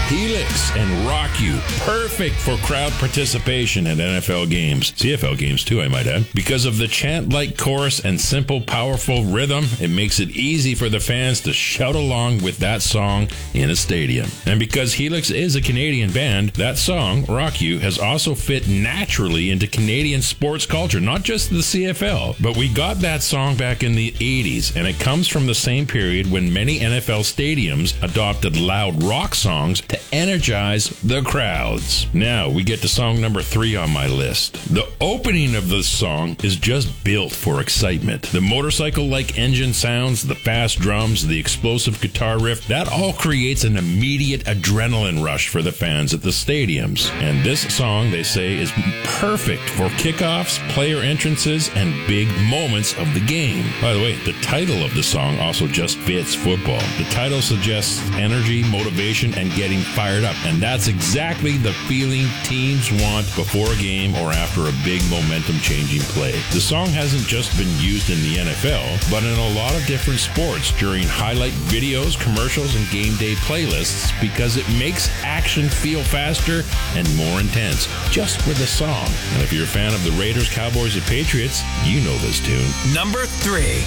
Helix and Rock You. Perfect for crowd participation at NFL games. CFL games too, I might add. Because of the chant-like chorus and simple, powerful rhythm, it makes it easy for the fans to shout along with that song in a stadium. And because Helix is a Canadian band, that song, Rock You, has also fit naturally into Canadian sports culture, not just the CFL. But we got that song back in the 80s, and it comes from the same period when many NFL stadiums adopted loud rock songs to energize the crowds. Now, we get to song number 3 on my list. The opening of this song is just built for excitement. The motorcycle-like engine sounds, the fast drums, the explosive guitar riff, that all creates an immediate adrenaline rush for the fans at the stadiums. And this song, they say, is perfect for kickoffs, player entrances, and big moments of the game. By the way, the title of the song also just fits football. The title suggests energy, motivation, and getting fired up. And that's exactly the feeling teams want before a game or after a big momentum-changing play. The song hasn't just been used in the NFL, but in a lot of different sports during highlight videos, commercials, and game day playlists because it makes action feel faster and more intense just with a song. And if you're a fan of the Raiders, Cowboys, and Patriots, you know this tune. Number 3.